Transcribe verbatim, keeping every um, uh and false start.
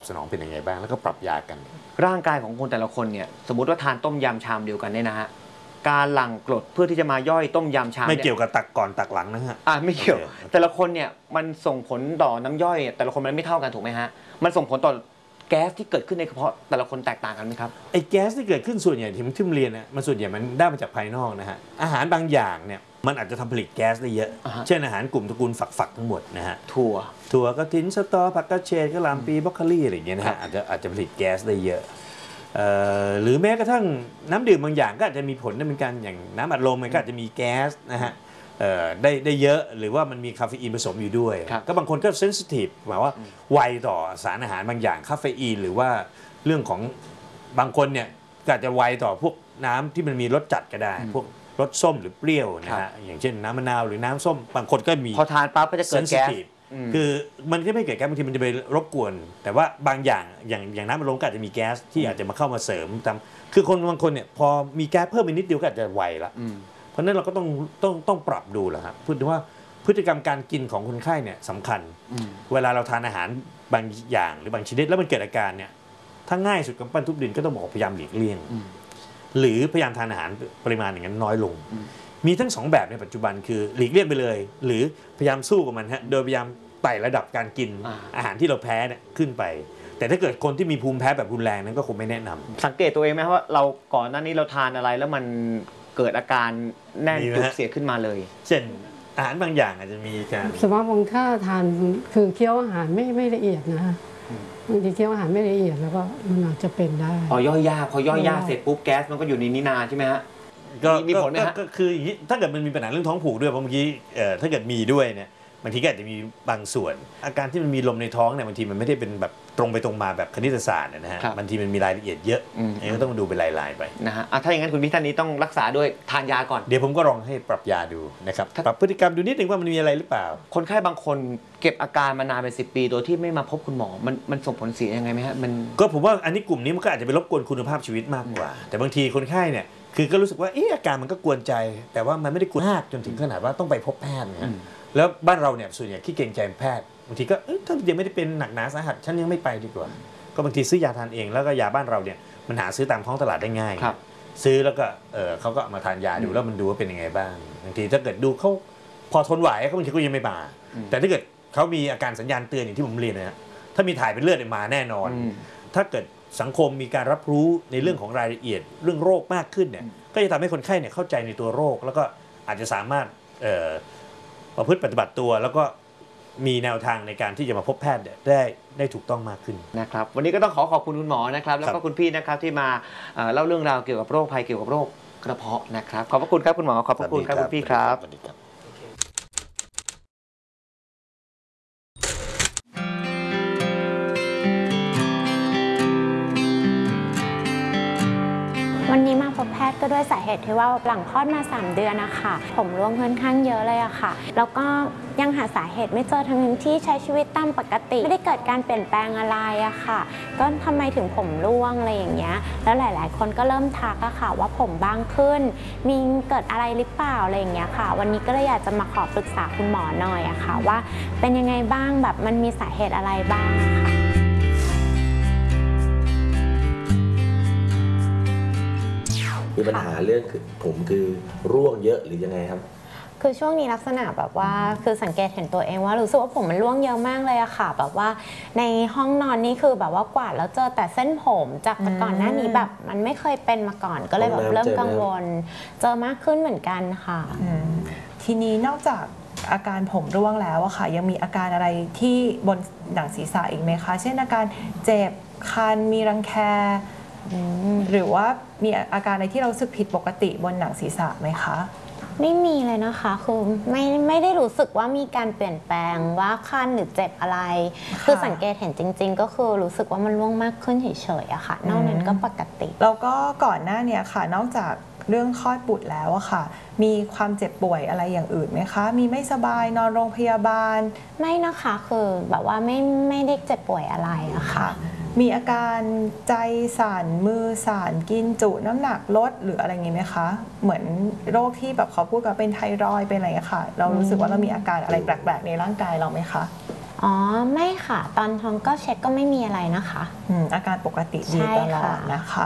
สนองเป็นยังไงบ้างแล้วก็ปรับยากันร่างกายของคนแต่ละคนเนี่ยสมมติว่าทานต้มยำชามเดียวกันเนี่ยนะฮะการหลั่งกรดเพื่อที่จะมาย่อยต้มยำชามไม่เกี่ยวกับตักก่อนตักหลังนะฮะอ่าไม่เกี่ยวแต่ละคนเนี่ยมันส่งผลต่อน้ำย่อยแต่ละคนมันไม่เท่ากันถูกไหมฮะมันส่งผลต่อแก๊สที่เกิดขึ้นในกระเพาะแต่ละคนแตกต่างกันไหมครับไอ้แก๊สที่เกิดขึ้นส่วนใหญ่ที่ผมเรียนนะมันส่วนใหญ่มันได้มาจากภายนอกนะฮะอาหารบางอย่างเนี่ยมันอาจจะทำผลิตแก๊สได้เยอะเช่นอาหารกลุ่มตระกูลฝักๆทั้งหมดนะฮะถั่วถั่วกระถินสตอผักกระเฉดกระหล่ำปีบรอกโคลีอะไรอย่างเงี้ยนะฮะอาจจะอาจจะผลิตแก๊สได้เยอะหรือแม้กระทั่งน้ำดื่มบางอย่างก็อาจจะมีผลได้เหมือนกันอย่างน้ำอัดลมมันก็อาจจะมีแก๊สนะฮะได้ได้เยอะหรือว่ามันมีคาเฟอีนผสมอยู่ด้วยก็บางคนก็เซนซิทีฟหมายว่าไวต่อสารอาหารบางอย่างคาเฟอีนหรือว่าเรื่องของบางคนเนี่ยก็อาจจะไวต่อพวกน้ำที่มันมีรสจัดก็ได้พวกรสส้มหรือเปรี้ยวนะฮะอย่างเช่นน้ำมะนาวหรือน้ำส้มบางคนก็มีพอทานปั๊บก็จะเกิดแก๊สคือมันก็ไม่เกิดแก๊สบางทีมันจะไปรบกวนแต่ว่าบางอย่างอย่างอย่างน้ำมันลมก็อาจจะมีแก๊สที่อาจจะมาเข้ามาเสริมตามคือคนบางคนเนี่ยพอมีแก๊สเพิ่มไปนิดเดียวก็อาจจะไวละเพราะนั้นเราก็ต้องต้องต้องปรับดูแหละครับพูดถึงว่าพฤติกรรมการกินของคนไข้เนี่ยสำคัญเวลาเราทานอาหารบางอย่างหรือบางชนิดแล้วมันเกิดอาการเนี่ยถ้าง่ายสุดกับปั้นทุบดินก็ต้องบอกพยายามหลีกเลี่ยงหรือพยายามทานอาหารปริมาณอย่างนั้นน้อยลงมีทั้งสองแบบในปัจจุบันคือหลีกเลี่ยงไปเลยหรือพยายามสู้กับมันฮะโดยพยายามไต่ระดับการกินอาหารที่เราแพ้เนี่ยขึ้นไปแต่ถ้าเกิดคนที่มีภูมิแพ้แบบรุนแรงนั้นก็คงไม่แนะนำสังเกตตัวเองไหมว่าเราก่อนหน้านี้เราทานอะไรแล้วมันเกิดอาการแน่นจุกเสียขึ้นมาเลยเช่นอาหารบางอย่างอาจจะมีการสมมติบางท่าทานคือเคี้ยวอาหารไม่ไม่ละเอียดนะบางทีเคี้ยวอาหารไม่ละเอียดแล้วก็มันอาจจะเป็นได้พอย่อยยากพอย่อยยากเสร็จปุ๊บแก๊สมันก็อยู่ในนี้นานใช่ไหมฮะก็มีผลไหมฮะก็คือถ้าเกิดมันมีปัญหาเรื่องท้องผูกด้วยเพราะเมื่อกี้ถ้าเกิดมีด้วยเนี่ยบางทีก็อาจจะมีบางส่วนอาการที่มันมีลมในท้องเนี่ยบางทีมันไม่ได้เป็นแบบตรงไปตรงมาแบบคณิตศาสตร์นะฮะบางทีมันมีรายละเอียดเยอะอันนี้ก็ต้องดูเป็นรายๆไปนะฮะถ้าอย่างนั้นคุณพี่ท่านนี้ต้องรักษาด้วยทานยาก่อนเดี๋ยวผมก็ลองให้ปรับยาดูนะครับปรับพฤติกรรมดูนิดนึงว่ามันมีอะไรหรือเปล่าคนไข้บางคนเก็บอาการมานานเป็นสิบปีโดยที่ไม่มาพบคุณหมอมันมันส่งผลเสียยังไงไหมฮะมันก็ผมว่าอันนี้กลุ่มนี้มันก็อาจจะไปรบกวนคุณภาพชีวิตมากกว่าแต่บางทีคนไข้เนี่ยคือก็รู้สึกว่าเอออาการมันก็กวนใจแต่ว่ามันไม่ได้กวนมากจนถึงขนาดว่าต้องไปพบแพทย์นะแล้วบ้านเราเนี่ยส่วนใหญ่ขี้เกรงใจแพทย์บางทีก็ถ้ายังไม่ได้เป็นหนักหนาสาหัสฉันยังไม่ไปดีกว่าก็บางทีซื้อยาทานเองแล้วก็ยาบ้านเราเนี่ยมันหาซื้อตามท้องตลาดได้ง่ายซื้อแล้วก็เออเขาก็มาทานยาดูแล้วมันดูว่าเป็นยังไงบ้างบางทีถ้าเกิดดูเขาพอทนไหวเขาบางทีก็ยังไม่มาแต่ถ้าเกิดเขามีอาการสัญญาณเตือนอย่างที่ผมเรียนนะถ้ามีถ่ายเป็นเลือดมาแน่นอนถ้าเกิดสังคมมีการรับรู้ในเรื่องของรายละเอียดเรื่องโรคมากขึ้นเนี่ยก็จะทำให้คนไข้เนี่ยเข้าใจในตัวโรคแล้วก็อาจจะสามารถประพฤติปฏิบัติตัวแล้วก็มีแนวทางในการที่จะมาพบแพทย์ได้ได้ถูกต้องมากขึ้นนะครับวันนี้ก็ต้องขอขอบคุณคุณหมอนะครับแล้วก็คุณพี่นะครับที่มาเล่าเรื่องราวเกี่ยวกับโรคภัยเกี่ยวกับโรคกระเพาะนะครับขอบพระคุณครับคุณหมอขอบพระคุณครับคุณพี่ครับวันนี้มาพบแพทย์ก็ด้วยสาเหตุที่ว่าหลังคลอดมาสามเดือนนะคะผมร่วงค่อนข้างเยอะเลยอะค่ะแล้วก็ยังหาสาเหตุไม่เจอทั้งที่ใช้ชีวิตตามปกติไม่ได้เกิดการเปลี่ยนแปลงอะไรอะค่ะก็ทำไมถึงผมร่วงอะไรอย่างเงี้ยแล้วหลายๆคนก็เริ่มทักอะค่ะว่าผมบางขึ้นมีเกิดอะไรหรือเปล่าอะไรอย่างเงี้ยค่ะวันนี้ก็เลยอยากจะมาขอปรึกษาคุณหมอหน่อยอะค่ะว่าเป็นยังไงบ้างแบบมันมีสาเหตุอะไรบ้างค่ะคือปัญหาเรื่องผมคือร่วงเยอะหรือยังไงครับคือช่วงนี้ลักษณะแบบว่าคือสังเกตเห็นตัวเองว่ารู้สึกว่าผมมันร่วงเยอะมากเลยอะค่ะแบบว่าในห้องนอนนี่คือแบบว่ากวาดแล้วเจอแต่เส้นผมจากแต่ก่อนหน้านี้แบบมันไม่เคยเป็นมาก่อนก็เลยแบบเริ่มกังวลเจอมากขึ้นเหมือนกันค่ะทีนี้นอกจากอาการผมร่วงแล้วอะค่ะยังมีอาการอะไรที่บนหนังศีรษะอีกไหมคะเช่นอาการเจ็บคันมีรังแคหรือว่ามีอาการอะไรที่เราสึกผิดปกติบนหนังศีรษะไหมคะไม่มีเลยนะคะคือไม่ไม่ได้รู้สึกว่ามีการเปลี่ยนแปลงว่าคันหรือเจ็บอะไรคือสังเกตเห็นจริงๆก็คือรู้สึกว่ามันร่วงมากขึ้นเฉยๆอะค่ะนอกนั้นก็ปกติแล้วก็ก่อนหน้านี้ค่ะนอกจากเรื่องคลอดบุตรแล้วอะค่ะมีความเจ็บป่วยอะไรอย่างอื่นไหมคะมีไม่สบายนอนโรงพยาบาลไม่นะคะคือแบบว่าไม่ไม่ได้เจ็บป่วยอะไรอะค่ะมีอาการใจสั่นมือสั่นกินจุน้ำหนักลดหรืออะไรอย่างนี้ไหมคะเหมือนโรคที่แบบเขาพูดกันเป็นไทรอยด์เป็นอะไรค่ะเรารู้สึกว่าเรามีอาการอะไรแปลกๆในร่างกายเราไหมคะอ๋อไม่ค่ะ ตอนท้องก็เช็คก็ไม่มีอะไรนะคะอืมอาการปกติดีใช่ตลอค่ะดนะคะ